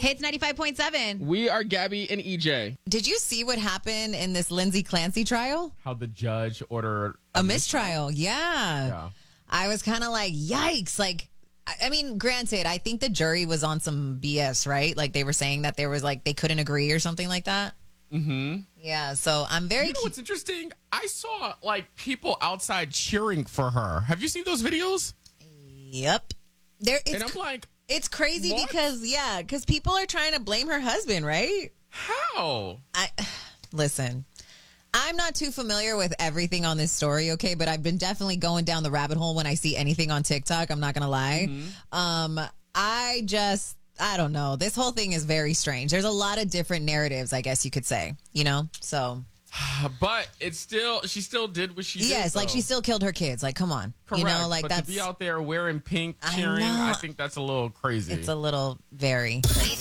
Hits 95.7. We are Gabby and EJ. Did you see what happened in this Lindsay Clancy trial? How the judge ordered a mistrial. Yeah. I was kind of like, yikes. Like, I mean, granted, I think the jury was on some BS, right? Like they were saying that there was like, they couldn't agree or something like that. Mm-hmm. Yeah, so I'm very... You know what's interesting? I saw like people outside cheering for her. Have you seen those videos? Yep. And I'm like... It's crazy what? because people are trying to blame her husband, right? How? Listen, I'm not too familiar with everything on this story, okay? But I've been definitely going down the rabbit hole when I see anything on TikTok. I'm not going to lie. Mm-hmm. I don't know. This whole thing is very strange. There's a lot of different narratives, I guess you could say, you know? So... But she still did what she did. Yes, like she still killed her kids. Like, come on. Correct. You know, like but that's... to be out there wearing pink, cheering, I think that's a little crazy. It's a little very... Ladies